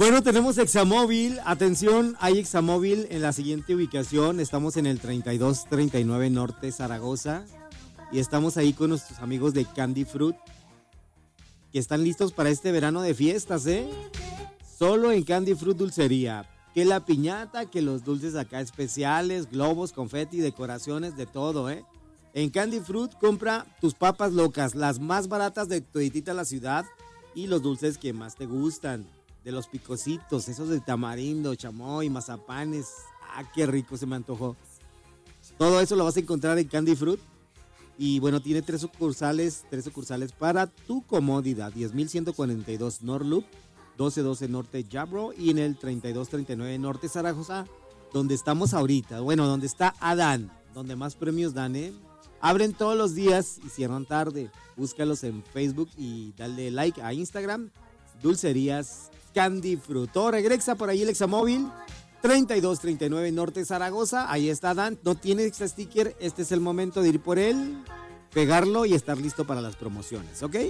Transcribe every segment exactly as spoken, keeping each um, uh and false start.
Bueno, tenemos Examóvil. Atención, hay Examóvil en la siguiente ubicación. Estamos en el treinta y dos treinta y nueve Norte Zaragoza. Y estamos ahí con nuestros amigos de Candy Fruit, que están listos para este verano de fiestas, ¿eh? Solo en Candy Fruit Dulcería. Que la piñata, que los dulces acá especiales, globos, confeti, decoraciones, de todo, ¿eh? En Candy Fruit compra tus papas locas, las más baratas de toditita la ciudad, y los dulces que más te gustan. De los picositos, esos de tamarindo, chamoy, mazapanes. Ah, qué rico, se me antojó. Todo eso lo vas a encontrar en Candy Fruit. Y bueno, tiene tres sucursales, tres sucursales para tu comodidad. diez mil ciento cuarenta y dos North Loop, doce doce Norte Jabro y en el treinta y dos treinta y nueve Norte Zaragoza, donde estamos ahorita. Bueno, donde está Adán, donde más premios dan, ¿eh? Abren todos los días y cierran tarde. Búscalos en Facebook y dale like a Instagram. Dulcerías Candy Fruit. Todo regresa por ahí el Examóvil. treinta y dos treinta y nueve Norte Zaragoza. Ahí está Dan. No tiene extra sticker. Este es el momento de ir por él, pegarlo y estar listo para las promociones, ¿ok?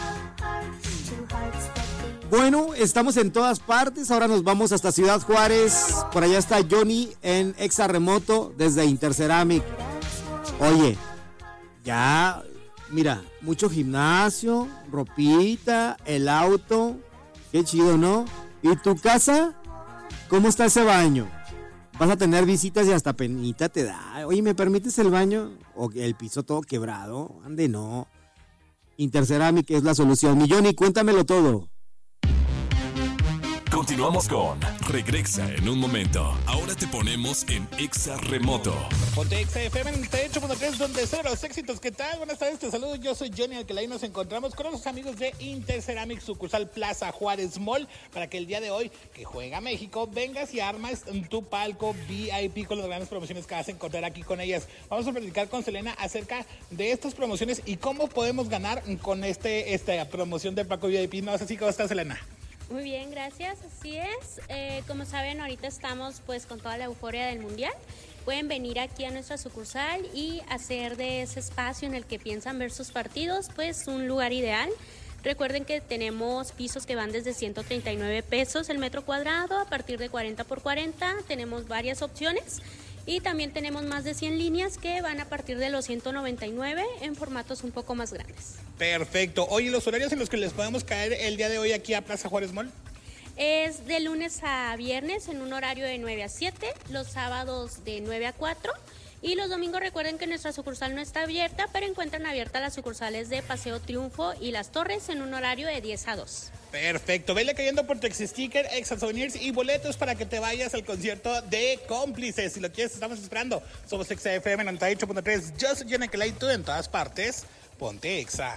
Bueno, estamos en todas partes. Ahora nos vamos hasta Ciudad Juárez. Por allá está Johnny en Exa Remoto desde Interceramic. Oye, ya, mira, mucho gimnasio, ropita, el auto. Qué chido, ¿no? ¿Y tu casa? ¿Cómo está ese baño? Vas a tener visitas y hasta penita te da. Oye, ¿me permites el baño? O el piso todo quebrado. Ande, no. Interceramic es la solución. Mi Johnny, cuéntamelo todo. Continuamos con Regresa en un momento. Ahora te ponemos en Exa Remoto. Ponte Exa F M noventa y ocho punto tres, donde cero los éxitos. ¿Qué tal? Buenas tardes, te saludo. Yo soy Johnny Alcalá y nos encontramos con los amigos de Interceramic, sucursal Plaza Juárez Mall, para que el día de hoy, que juega México, vengas y armas tu palco V I P con las grandes promociones que vas a encontrar aquí con ellas. Vamos a platicar con Selena acerca de estas promociones y cómo podemos ganar con este esta promoción del palco V I P. ¿No es así? ¿Cómo estás, Selena? Muy bien, gracias, así es. Eh, como saben, ahorita estamos pues con toda la euforia del Mundial. Pueden venir aquí a nuestra sucursal y hacer de ese espacio en el que piensan ver sus partidos pues un lugar ideal. Recuerden que tenemos pisos que van desde ciento treinta y nueve pesos el metro cuadrado, a partir de cuarenta por cuarenta, tenemos varias opciones. Y también tenemos más de cien líneas que van a partir de los ciento noventa y nueve en formatos un poco más grandes. Perfecto. Oye, ¿los horarios en los que les podemos caer el día de hoy aquí a Plaza Juárez Mall? Es de lunes a viernes en un horario de nueve a siete, los sábados de nueve a cuatro. Y los domingos recuerden que nuestra sucursal no está abierta, pero encuentran abiertas las sucursales de Paseo Triunfo y Las Torres en un horario de diez a dos. Perfecto, vele cayendo por tu sticker, Exa Souvenirs y boletos para que te vayas al concierto de Cómplices. Si lo quieres, estamos esperando. Somos Exa F M noventa y ocho punto tres. Yo soy Jenny Kelly, tú en todas partes. Ponte Exa.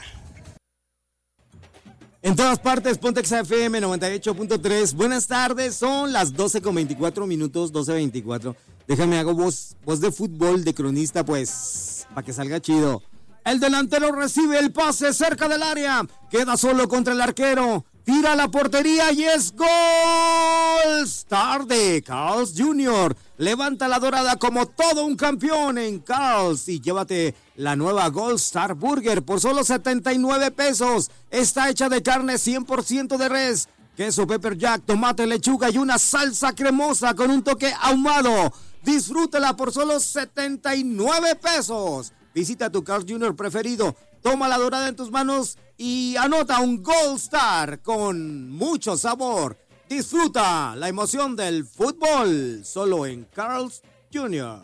En todas partes, ponte Exa F M noventa y ocho punto tres. Buenas tardes, son las doce con veinticuatro minutos, doce veinticuatro. Déjame hago voz, voz de fútbol, de cronista, pues, para que salga chido. El delantero recibe el pase cerca del área, queda solo contra el arquero, tira a la portería y es gol. Star de Carl's junior Levanta la dorada como todo un campeón en Carl's y llévate la nueva Gold Star Burger por solo setenta y nueve pesos. Está hecha de carne cien por ciento de res, queso pepper jack, tomate, lechuga y una salsa cremosa con un toque ahumado. Disfrútala por solo setenta y nueve pesos. Visita tu Carl's junior preferido, toma la dorada en tus manos y anota un Gold Star con mucho sabor. Disfruta la emoción del fútbol solo en Carl's junior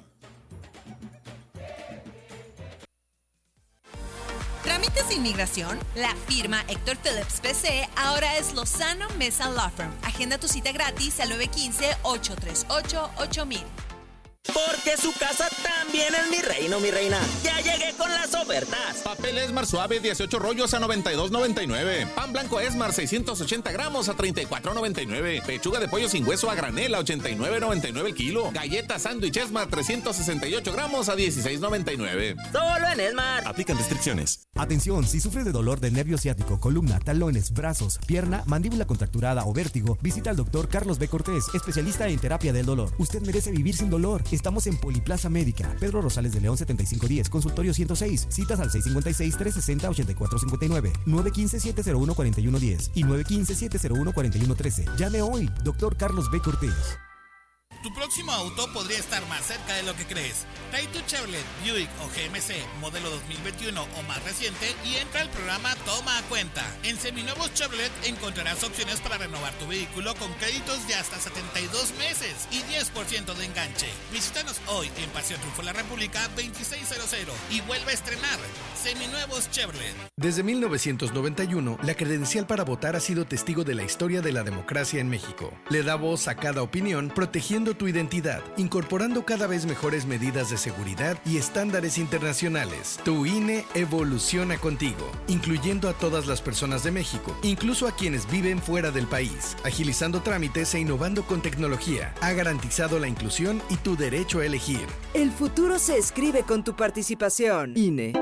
¿Trámites de inmigración? La firma Héctor Phillips P C ahora es Lozano Mesa Law Firm. Agenda tu cita gratis al nueve uno cinco, ocho tres ocho, ocho mil. Porque su casa también es mi reino, mi reina. Ya llegué con las ofertas. Papel Esmar suave, dieciocho rollos a noventa y dos noventa y nueve. Pan blanco Esmar, seiscientos ochenta gramos a treinta y cuatro noventa y nueve. Pechuga de pollo sin hueso a granel a ochenta y nueve noventa y nueve el kilo. Galleta sándwich Esmar, trescientos sesenta y ocho gramos a dieciséis noventa y nueve. Solo en Esmar. Aplican restricciones. Atención, si sufre de dolor de nervio ciático, columna, talones, brazos, pierna, mandíbula contracturada o vértigo, visita al doctor Carlos B. Cortés, especialista en terapia del dolor. Usted merece vivir sin dolor. Está Estamos en Poliplaza Médica, Pedro Rosales de León setenta y cinco diez, consultorio ciento seis, citas al seis cinco seis, tres seis cero, ocho cuatro cinco nueve, nueve uno cinco, siete cero uno, cuatro uno uno cero y nueve uno cinco, siete cero uno, cuatro uno uno tres. Llame hoy, doctor Carlos B. Cortés. Tu próximo auto podría estar más cerca de lo que crees. Trae tu Chevrolet, Buick o G M C modelo dos mil veintiuno o más reciente y entra al programa Toma a Cuenta. En Seminuevos Chevrolet encontrarás opciones para renovar tu vehículo con créditos de hasta setenta y dos meses y diez por ciento de enganche. Visítanos hoy en Paseo Triunfo La República veintiséis cero cero y vuelve a estrenar Seminuevos Chevrolet. Desde mil novecientos noventa y uno, la credencial para votar ha sido testigo de la historia de la democracia en México. Le da voz a cada opinión, protegiendo tu identidad, incorporando cada vez mejores medidas de seguridad y estándares internacionales. Tu I N E evoluciona contigo, incluyendo a todas las personas de México, incluso a quienes viven fuera del país, agilizando trámites e innovando con tecnología. Ha garantizado la inclusión y tu derecho a elegir. El futuro se escribe con tu participación. I N E.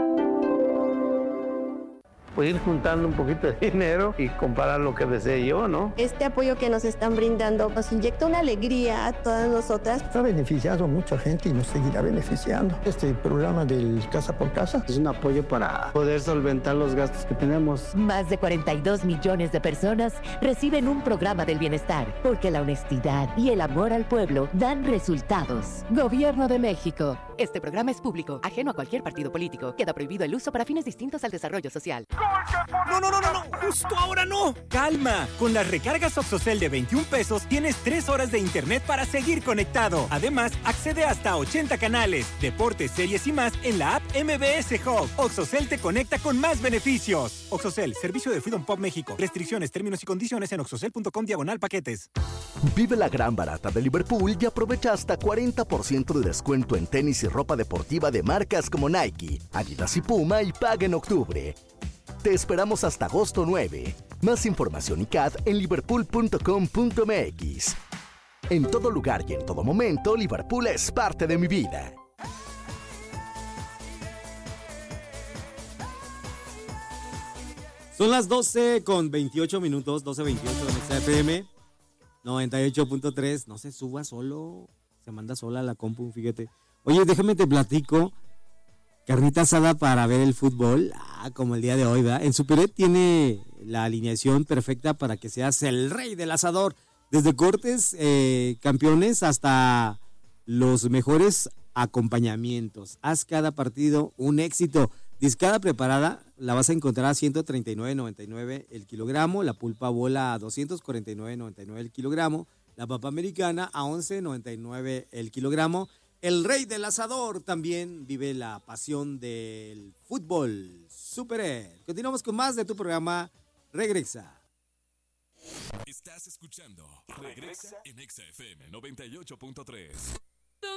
Pues ir juntando un poquito de dinero y comparar lo que desee yo, ¿no? Este apoyo que nos están brindando nos inyecta una alegría a todas nosotras. Está beneficiando a mucha gente y nos seguirá beneficiando. Este programa del Casa por Casa es un apoyo para poder solventar los gastos que tenemos. Más de cuarenta y dos millones de personas reciben un programa del bienestar, porque la honestidad y el amor al pueblo dan resultados. Gobierno de México. Este programa es público, ajeno a cualquier partido político. Queda prohibido el uso para fines distintos al desarrollo social. No, no, no, no, no, justo ahora no. Calma, con las recargas Oxocel de veintiún pesos tienes tres horas de internet para seguir conectado. Además, accede hasta a ochenta canales, deportes, series y más en la app M B S Hub. Oxocel te conecta con más beneficios. Oxocel, servicio de Freedom Pop México. Restricciones, términos y condiciones en oxocel punto com diagonal paquetes. Vive la gran barata de Liverpool y aprovecha hasta cuarenta por ciento de descuento en tenis y ropa deportiva de marcas como Nike, Adidas y Puma y paga en octubre. Te esperamos hasta agosto nueve. Más información y C A D en liverpool punto com punto m x. En todo lugar y en todo momento, Liverpool es parte de mi vida. Son las doce con veintiocho minutos, doce veintiocho en X F M noventa y ocho punto tres. No se suba solo, se manda sola la compu, fíjate. Oye, déjame te platico. Carnita asada para ver el fútbol, ah, como el día de hoy, ¿verdad? En Superet tiene la alineación perfecta para que seas el rey del asador. Desde cortes, eh, campeones, hasta los mejores acompañamientos. Haz cada partido un éxito. Discada preparada la vas a encontrar a ciento treinta y nueve noventa y nueve el kilogramo, la pulpa bola a doscientos cuarenta y nueve noventa y nueve el kilogramo, la papa americana a once noventa y nueve el kilogramo. El rey del asador también vive la pasión del fútbol. Superet. Continuamos con más de tu programa Regresa. Estás escuchando Regresa en X F M noventa y ocho punto tres.